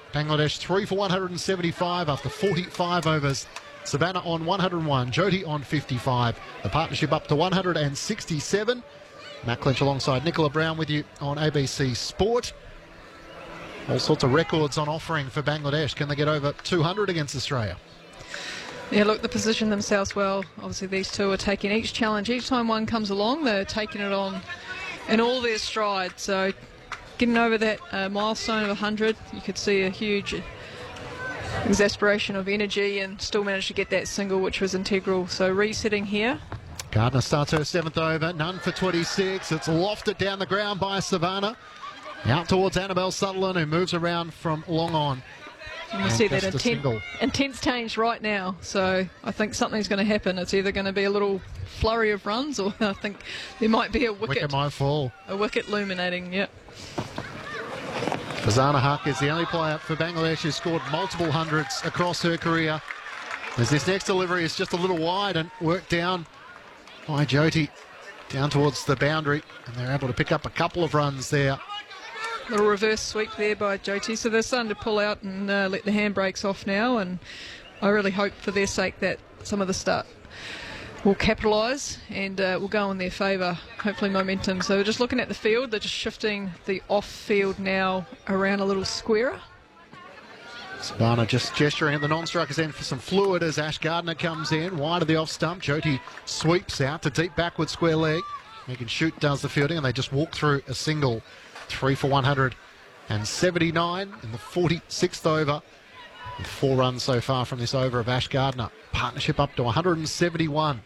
Bangladesh 3 for 175 after 45 overs. Savannah on 101, Jyoti on 55. The partnership up to 167. Matt Clinch alongside Nicola Brown with you on ABC Sport. All sorts of records on offering for Bangladesh. Can they get over 200 against Australia? Yeah, look, they position themselves well. Obviously, these two are taking each challenge. Each time one comes along, they're taking it on in all their stride. So getting over that milestone of 100, you could see a huge exasperation of energy and still managed to get that single, which was integral. So resetting here. Gardner starts her 7th over, none for 26. It's lofted down the ground by Savannah. Out towards Annabelle Sutherland, who moves around from long on. And we see that intense change right now. So I think something's going to happen. It's either going to be a little flurry of runs, or I think there might be a wicket. Wicket might fall. A wicket illuminating, yep. Farzana Haq is the only player for Bangladesh who scored multiple hundreds across her career. As this next delivery is just a little wide and worked down by Jyoti down towards the boundary, and they're able to pick up a couple of runs there. Little reverse sweep there by Jyoti, so they're starting to pull out and let the handbrakes off now, and I really hope for their sake that some of the start will capitalise and will go in their favour, hopefully momentum. So we're just looking at the field, they're just shifting the off-field now around a little squarer. Savannah just gesturing at the non-strikers end for some fluid as Ash Gardner comes in, wide of the off-stump. Jyoti sweeps out to deep backward square leg. Megan Shute does the fielding, and they just walk through a single. 3 for 179 in the 46th over, with 4 runs so far from this over of Ash Gardner. Partnership up to 171.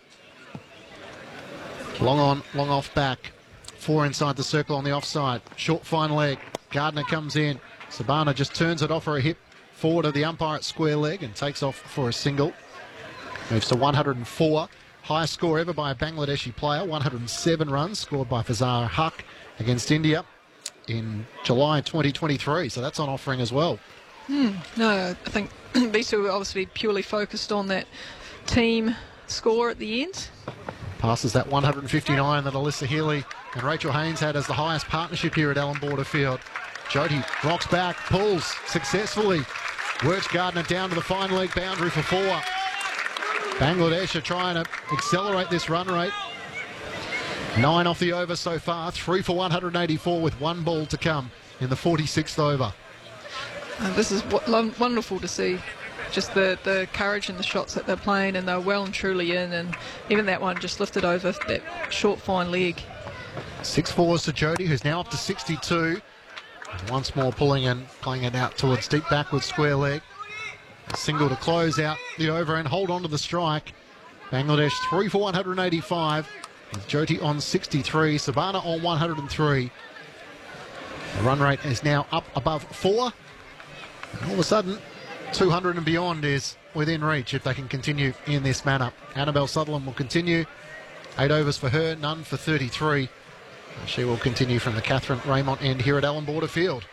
Long on, long off back. 4 inside the circle on the offside. Short fine leg. Gardner comes in. Savannah just turns it off for a hip forward of the umpire at square leg and takes off for a single. Moves to 104. Highest score ever by a Bangladeshi player. 107 runs scored by Farzana Haq against India in July 2023, so that's on offering as well. No, I think these two are obviously purely focused on that team score at the end. Passes that 159 that Alyssa Healy and Rachel Haynes had as the highest partnership here at Allan Border Field. Jyoti rocks back, pulls successfully, works Gardner down to the fine leg boundary for 4. Bangladesh are trying to accelerate this run rate. 9 off the over so far, 3 for 184 with 1 ball to come in the 46th over. This is wonderful to see, just the courage in the shots that they're playing, and they're well and truly in, and even that one just lifted over that short fine leg. 6 fours to Jyoti, who's now up to 62. And once more pulling and playing it out towards deep backward square leg. A single to close out the over and hold on to the strike. Bangladesh 3 for 185. With Jyoti on 63, Savannah on 103. The run rate is now up above 4. And all of a sudden, 200 and beyond is within reach if they can continue in this manner. Annabelle Sutherland will continue. 8 overs for her, none for 33. She will continue from the Catherine Raymond end here at Allan Border Field.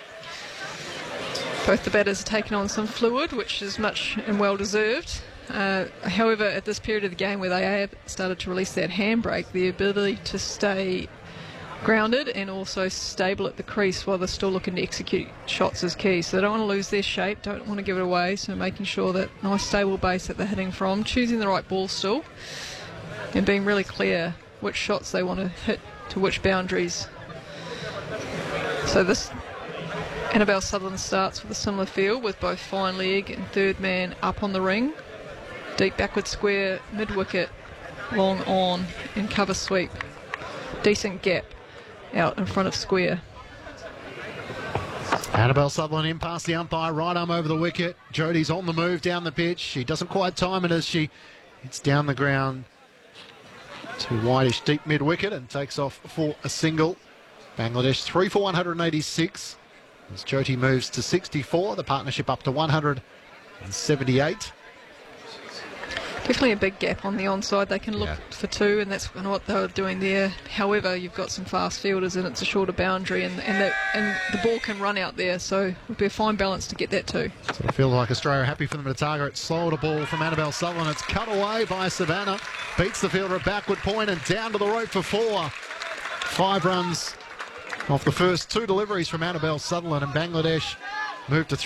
Both the batters are taking on some fluid, which is much and well deserved. However, at this period of the game where they have started to release that handbrake, the ability to stay grounded and also stable at the crease while they're still looking to execute shots is key. So they don't want to lose their shape, don't want to give it away, so making sure that nice stable base that they're hitting from, choosing the right ball still, and being really clear which shots they want to hit to which boundaries. So this Annabelle Sutherland starts with a similar field with both fine leg and third man up on the ring. Deep backward square, mid-wicket, long on and cover sweep. Decent gap out in front of square. Annabelle Sutherland in past the umpire, right arm over the wicket. Jyoti's on the move down the pitch. She doesn't quite time it as she hits down the ground to wideish deep mid-wicket and takes off for a single. Bangladesh 3 for 186. As Jyoti moves to 64, the partnership up to 178. Definitely a big gap on the onside. They can look for 2, and that's what they were doing there. However, you've got some fast fielders, and it's a shorter boundary, and the ball can run out there, so it would be a fine balance to get that too. So I feel like Australia are happy for them to target. Slower to ball from Annabelle Sutherland. It's cut away by Savannah. Beats the fielder at backward point and down to the rope for 4. 5 runs off the first 2 deliveries from Annabelle Sutherland, and Bangladesh moved to